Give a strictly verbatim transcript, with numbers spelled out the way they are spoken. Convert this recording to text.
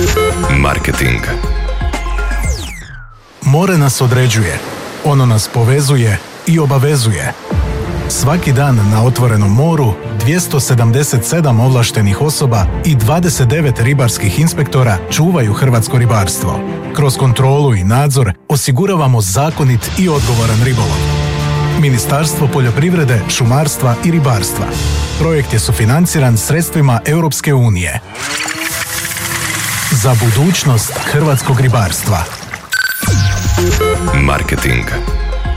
Marketing. More nas određuje, ono nas povezuje i obavezuje. Svaki dan na otvorenom moru dvjesto sedamdeset sedam ovlaštenih osoba i dvadeset devet ribarskih inspektora čuvaju hrvatsko ribarstvo. Kroz kontrolu i nadzor osiguravamo zakonit i odgovoran ribolov. Ministarstvo poljoprivrede, šumarstva i ribarstva. Projekt je sufinanciran sredstvima Europske unije. Za budućnost hrvatskog ribarstva. Marketing.